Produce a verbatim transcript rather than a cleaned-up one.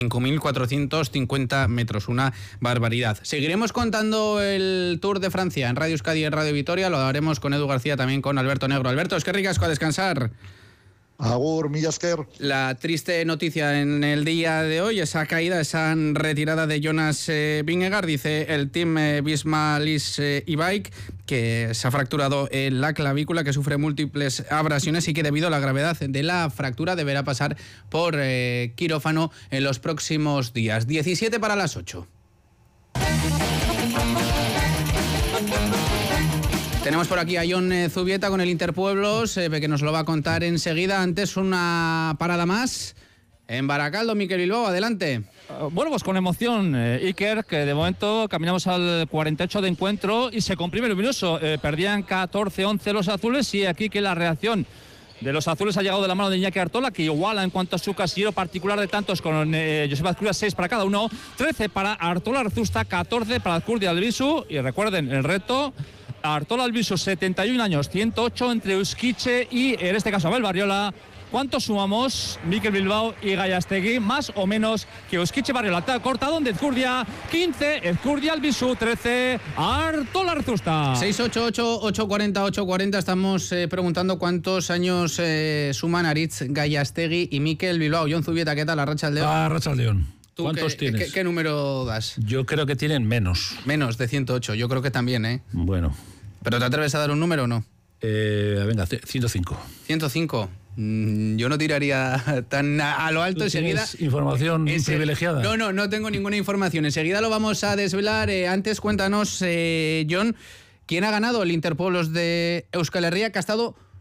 cinco mil cuatrocientos cincuenta metros, una barbaridad. Seguiremos contando el Tour de Francia en Radio Euskadi y en Radio Vitoria. Lo haremos con Edu García, también con Alberto Negro. Alberto, es que ricasco, a descansar. Agur, Millasker. La triste noticia en el día de hoy, esa caída, esa retirada de Jonas eh, Vingegaard, dice el team eh, Visma-Lease eh, e-Bike, que se ha fracturado en la clavícula, que sufre múltiples abrasiones y que debido a la gravedad de la fractura deberá pasar por eh, quirófano en los próximos días. diecisiete para las ocho. Tenemos por aquí a Jon Zubieta con el Interpueblos, eh, que nos lo va a contar enseguida. Antes una parada más en Baracaldo. Mikel Bilbao, adelante. Uh, bueno, pues con emoción, eh, Iker, que de momento caminamos al cuarenta y ocho de encuentro y se comprime luminoso. Eh, perdían catorce once los azules y aquí que la reacción de los azules ha llegado de la mano de Iñaki Artola, que iguala en cuanto a su casillero particular de tantos con eh, Josep Azcurdia, seis para cada uno, trece para Artola Arzusta, catorce para Azcurdia Albisu. Y recuerden, el reto... Artola Albisu, setenta y un años, ciento ocho entre Euskiche y, en este caso, Abel Barriola. ¿Cuántos sumamos? Mikel Bilbao y Gallastegui, más o menos que Euskiche Barriola. Cortado de Ezcurdia, quince, Ezcurdia Albisu, trece, Artola Arzusta. seis ocho ocho, ocho cuarenta, ocho cuarenta. Estamos eh, preguntando cuántos años eh, suman Aritz Gallastegui y Mikel Bilbao. Jon Zubieta, ¿qué tal? Arratsaldeon. Ah, Arratsaldeon. ¿Cuántos qué, tienes? ¿qué, ¿Qué número das? Yo creo que tienen menos. Menos de ciento ocho, yo creo que también, ¿eh? Bueno. ¿Pero te atreves a dar un número o no? Eh, venga, ciento cinco. ciento cinco. Mm, yo no tiraría tan a, a lo alto. Enseguida. ¿Información ese, privilegiada? No, no, no tengo ninguna información. Enseguida lo vamos a desvelar. Eh, antes, cuéntanos, eh, Jon, ¿quién ha ganado el Interpueblos de Euskal Herria, que ha estado